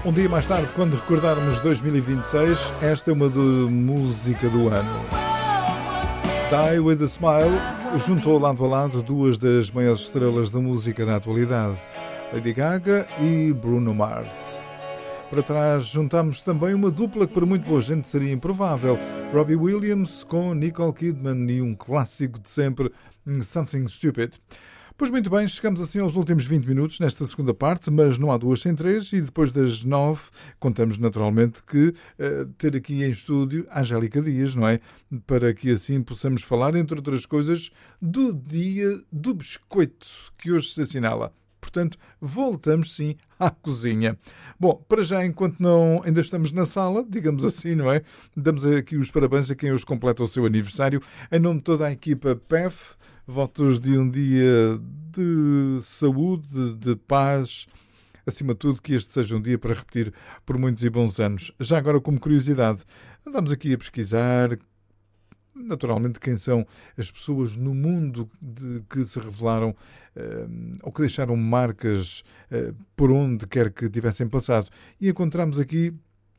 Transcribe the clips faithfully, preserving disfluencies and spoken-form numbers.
Um dia mais tarde, quando recordarmos dois mil e vinte e seis, esta é uma de música do ano. Die With A Smile juntou lado a lado duas das maiores estrelas da música da atualidade, Lady Gaga e Bruno Mars. Para trás juntamos também uma dupla que para muito boa gente seria improvável, Robbie Williams com Nicole Kidman e um clássico de sempre, Something Stupid. Pois muito bem, chegamos assim aos últimos vinte minutos nesta segunda parte, mas não há duas sem três, e depois das nove contamos naturalmente que uh, ter aqui em estúdio a Angélica Dias, não é? Para que assim possamos falar, entre outras coisas, do dia do biscoito que hoje se assinala. Portanto, voltamos sim à cozinha. Bom, para já, enquanto não ainda estamos na sala, digamos assim, não é? Damos aqui os parabéns a quem hoje completa o seu aniversário. Em nome de toda a equipa P E F, votos de um dia de saúde, de paz, acima de tudo que este seja um dia para repetir por muitos e bons anos. Já agora, como curiosidade, andamos aqui a pesquisar naturalmente quem são as pessoas no mundo de, que se revelaram uh, ou que deixaram marcas uh, por onde quer que tivessem passado. E encontramos aqui,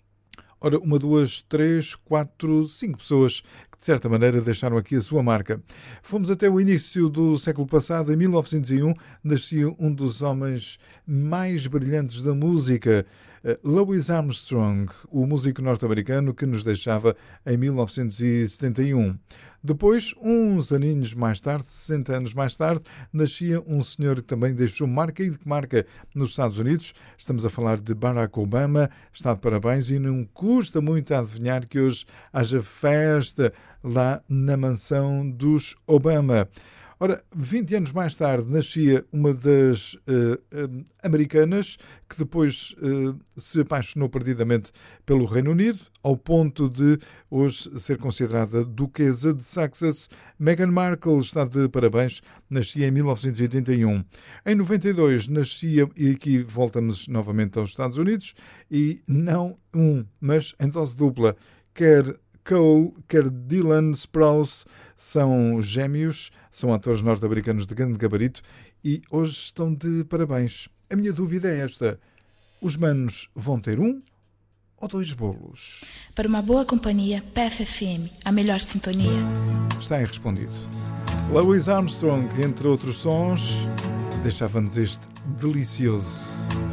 ora, uma, duas, três, quatro, cinco pessoas que de certa maneira deixaram aqui a sua marca. Fomos até o início do século passado. Em mil novecentos e um nascia um dos homens mais brilhantes da música, Louis Armstrong, o músico norte-americano que nos deixava em mil novecentos e setenta e um. Depois, uns aninhos mais tarde, sessenta anos mais tarde, nascia um senhor que também deixou marca, e de que marca nos Estados Unidos. Estamos a falar de Barack Obama. Está de parabéns e não custa muito a adivinhar que hoje haja festa lá na mansão dos Obama. Ora, vinte anos mais tarde nascia uma das uh, uh, americanas que depois uh, se apaixonou perdidamente pelo Reino Unido, ao ponto de hoje ser considerada duquesa de Sussex. Meghan Markle está de parabéns, nascia em mil novecentos e oitenta e um. Em noventa e dois nascia, e aqui voltamos novamente aos Estados Unidos, e não um, mas em dose dupla, quer Cole, quer Dylan Sprouse, são gêmeos, são atores norte-americanos de grande gabarito e hoje estão de parabéns. A minha dúvida é esta: os manos vão ter um ou dois bolos? Para uma boa companhia, P F F M, a melhor sintonia. Está aí respondido. Louis Armstrong, entre outros sons, deixava-nos este delicioso